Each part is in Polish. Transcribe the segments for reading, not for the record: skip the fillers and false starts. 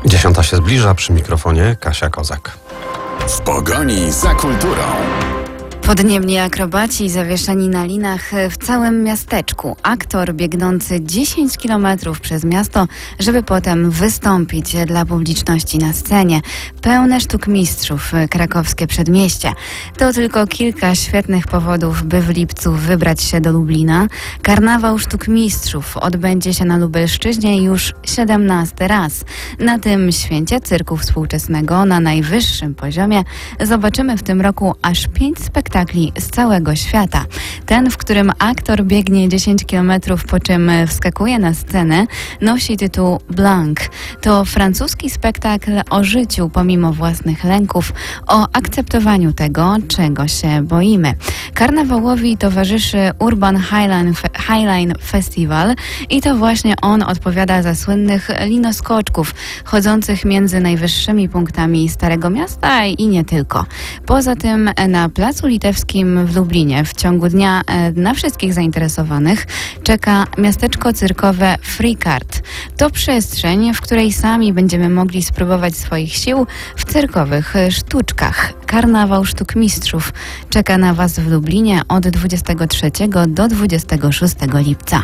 10 się zbliża, przy mikrofonie Kasia Kozak. W pogoni za kulturą. Podniebni akrobaci zawieszeni na linach w całym miasteczku. Aktor biegnący 10 kilometrów przez miasto, żeby potem wystąpić dla publiczności na scenie. Pełne sztuk mistrzów krakowskie przedmieście. To tylko kilka świetnych powodów, by w lipcu wybrać się do Lublina. Karnawał sztuk mistrzów odbędzie się na Lubelszczyźnie już 17 raz. Na tym święcie cyrku współczesnego na najwyższym poziomie zobaczymy w tym roku aż 5 spektakli z całego świata. Ten, w którym aktor biegnie 10 km, po czym wskakuje na scenę, nosi tytuł Blanc. To francuski spektakl o życiu pomimo własnych lęków, o akceptowaniu tego, czego się boimy. Karnawałowi towarzyszy Urban Highline Festival i to właśnie on odpowiada za słynnych linoskoczków chodzących między najwyższymi punktami Starego Miasta i nie tylko. Poza tym na Placu Litewskim w Lublinie w ciągu dnia na wszystkich zainteresowanych czeka miasteczko cyrkowe Freecard. To przestrzeń, w której sami będziemy mogli spróbować swoich sił w cyrkowych sztuczkach. Karnawał Sztuk Mistrzów czeka na Was w Lublinie od 23 do 26 lipca.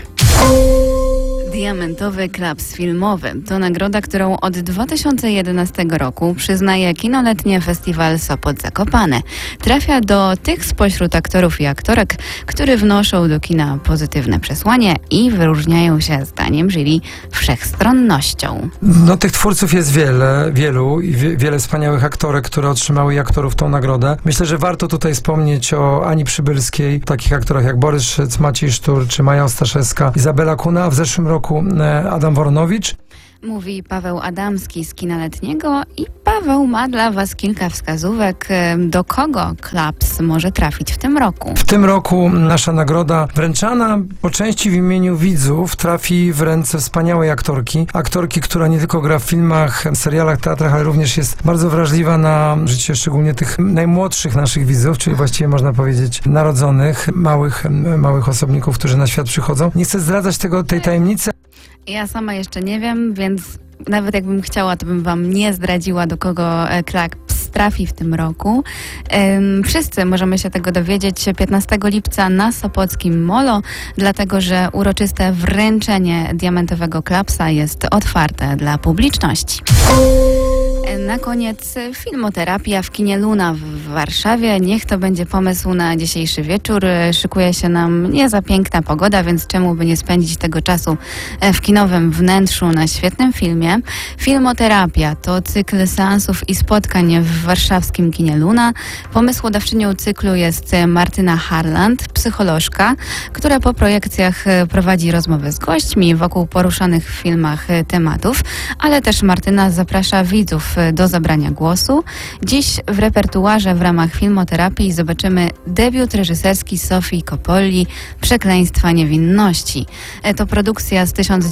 Diamentowy Klaps Filmowy to nagroda, którą od 2011 roku przyznaje Kinoletnie Festiwal Sopot Zakopane. Trafia do tych spośród aktorów i aktorek, którzy wnoszą do kina pozytywne przesłanie i wyróżniają się zdaniem jury wszechstronnością. No, tych twórców jest wielu i wiele wspaniałych aktorek, które otrzymały i aktorów tą nagrodę. Myślę, że warto tutaj wspomnieć o Ani Przybylskiej, takich aktorach jak Borys Szyc, Maciej Sztur czy Maja Ostaszewska, Izabela Kuna, a w zeszłym roku Adam Woronowicz. Mówi Paweł Adamski z Kina Letniego i Paweł ma dla Was kilka wskazówek, do kogo Klaps może trafić w tym roku. W tym roku nasza nagroda wręczana po części w imieniu widzów trafi w ręce wspaniałej aktorki, która nie tylko gra w filmach, serialach, teatrach, ale również jest bardzo wrażliwa na życie szczególnie tych najmłodszych naszych widzów, czyli właściwie można powiedzieć narodzonych, małych osobników, którzy na świat przychodzą. Nie chcę zdradzać tej tajemnicy. Ja sama jeszcze nie wiem, więc nawet jakbym chciała, to bym Wam nie zdradziła, do kogo Klaps trafi w tym roku. Wszyscy możemy się tego dowiedzieć 15 lipca na Sopockim Molo, dlatego że uroczyste wręczenie Diamentowego Klapsa jest otwarte dla publiczności. Na koniec filmoterapia w kinie Luna w Warszawie. Niech to będzie pomysł na dzisiejszy wieczór. Szykuje się nam nie za piękna pogoda, więc czemu by nie spędzić tego czasu w kinowym wnętrzu na świetnym filmie. Filmoterapia to cykl seansów i spotkań w warszawskim kinie Luna. Pomysłodawczynią cyklu jest Martyna Harland, psycholożka, która po projekcjach prowadzi rozmowy z gośćmi wokół poruszanych w filmach tematów, ale też Martyna zaprasza widzów do zabrania głosu. Dziś w repertuarze w ramach filmoterapii zobaczymy debiut reżyserski Sofii Coppoli Przekleństwa niewinności. To produkcja z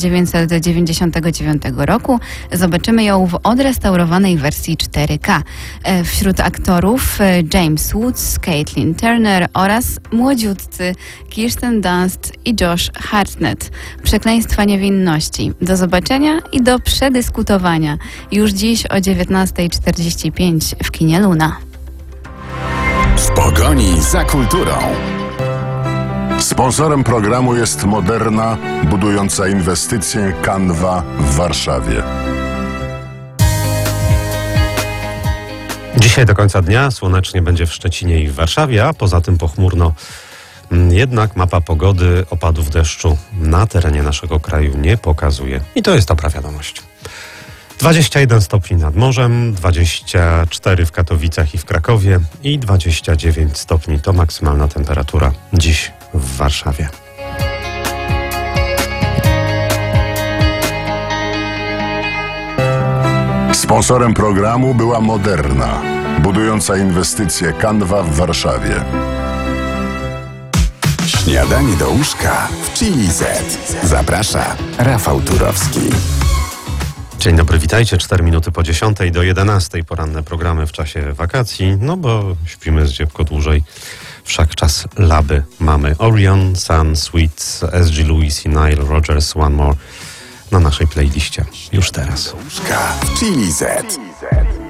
1999 roku. Zobaczymy ją w odrestaurowanej wersji 4K. Wśród aktorów James Woods, Caitlin Turner oraz młodziutcy Kirsten Dunst i Josh Hartnett. Przekleństwa niewinności. Do zobaczenia i do przedyskutowania już dziś o 19:45 w kinie Luna. W pogoni za kulturą. Sponsorem programu jest Moderna, budująca inwestycje Canva w Warszawie. Dzisiaj do końca dnia słonecznie będzie w Szczecinie i w Warszawie, a poza tym pochmurno. Jednak mapa pogody opadów deszczu na terenie naszego kraju nie pokazuje. I to jest dobra wiadomość. 21 stopni nad morzem, 24 w Katowicach i w Krakowie i 29 stopni to maksymalna temperatura dziś w Warszawie. Sponsorem programu była Moderna, budująca inwestycje Canva w Warszawie. Śniadanie do łóżka w Chili Z. Zaprasza Rafał Turowski. Dzień dobry, witajcie. 4 minuty po 10 do 11. Poranne programy w czasie wakacji, no bo śpimy zdziepko dłużej. Wszak czas laby mamy. Orion, Sun, Sweet, S.G. Lewis i Nile Rodgers, One More na naszej playliście. Już teraz. W Chili Z.